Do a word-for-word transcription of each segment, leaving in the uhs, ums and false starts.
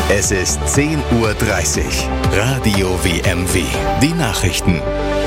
Es ist zehn Uhr dreißig. Radio W M W. Die Nachrichten.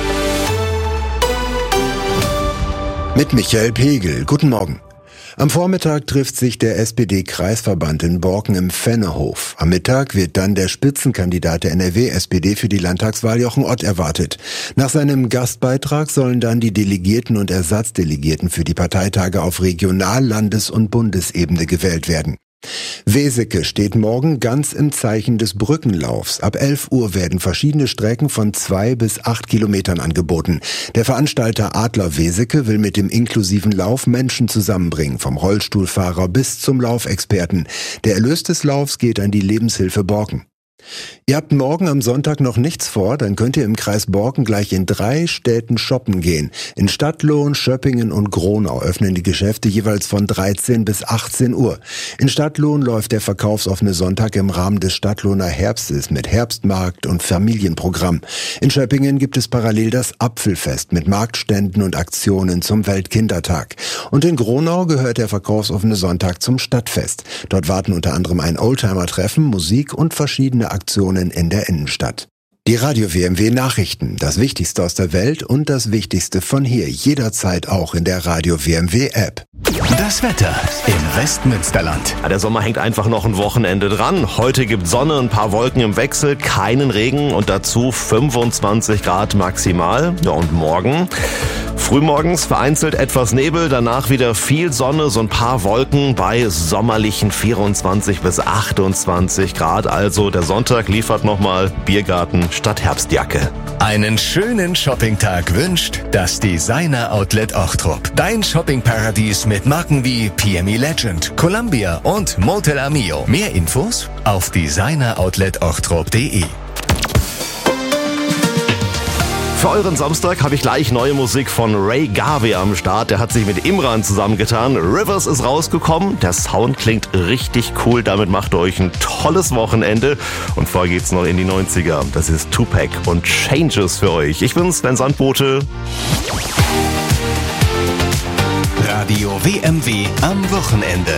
Mit Michael Pegel. Guten Morgen. Am Vormittag trifft sich der S P D-Kreisverband in Borken im Fennehof. Am Mittag wird dann der Spitzenkandidat der N R W-S P D für die Landtagswahl Jochen Ott erwartet. Nach seinem Gastbeitrag sollen dann die Delegierten und Ersatzdelegierten für die Parteitage auf Regional-, Landes- und Bundesebene gewählt werden. Weseke steht morgen ganz im Zeichen des Brückenlaufs. Ab elf Uhr werden verschiedene Strecken von zwei bis acht Kilometern angeboten. Der Veranstalter Adler Weseke will mit dem inklusiven Lauf Menschen zusammenbringen, vom Rollstuhlfahrer bis zum Laufexperten. Der Erlös des Laufs geht an die Lebenshilfe Borken. Ihr habt morgen am Sonntag noch nichts vor, dann könnt ihr im Kreis Borken gleich in drei Städten shoppen gehen. In Stadtlohn, Schöppingen und Gronau öffnen die Geschäfte jeweils von dreizehn bis achtzehn Uhr. In Stadtlohn läuft der verkaufsoffene Sonntag im Rahmen des Stadtlohner Herbstes mit Herbstmarkt und Familienprogramm. In Schöppingen gibt es parallel das Apfelfest mit Marktständen und Aktionen zum Weltkindertag. Und in Gronau gehört der verkaufsoffene Sonntag zum Stadtfest. Dort warten unter anderem ein Oldtimer-Treffen, Musik und verschiedene Aktionen in der Innenstadt. Die Radio W M W Nachrichten, das Wichtigste aus der Welt und das Wichtigste von hier, jederzeit auch in der Radio W M W App. Das Wetter im Westmünsterland. Ja, der Sommer hängt einfach noch ein Wochenende dran. Heute gibt Sonne, ein paar Wolken im Wechsel, keinen Regen und dazu fünfundzwanzig Grad maximal. Ja, und morgen? Frühmorgens vereinzelt etwas Nebel, danach wieder viel Sonne, so ein paar Wolken bei sommerlichen vierundzwanzig bis achtundzwanzig Grad. Also der Sonntag liefert nochmal Biergarten statt Herbstjacke. Einen schönen Shoppingtag wünscht das Designer Outlet Ochtrup. Dein Shoppingparadies mit Marken wie P M E Legend, Columbia und Motel Amio. Mehr Infos auf designer outlet ochtrup punkt de. Für euren Samstag habe ich gleich neue Musik von Ray Garvey am Start. Der hat sich mit Imran zusammengetan. Rivers ist rausgekommen. Der Sound klingt richtig cool. Damit macht ihr euch ein tolles Wochenende. Und vorher geht's noch in die neunziger. Das ist Tupac und Changes für euch. Ich bin Sven Sandbote. Radio W M W am Wochenende.